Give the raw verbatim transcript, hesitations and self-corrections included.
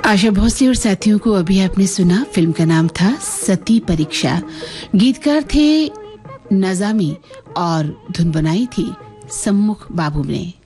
आशा भोसले और साथियों को अभी आपने सुना। फिल्म का नाम था सती परीक्षा। गीतकार थे नजामी और धुन बनाई थी सम्मुख बाबू ने।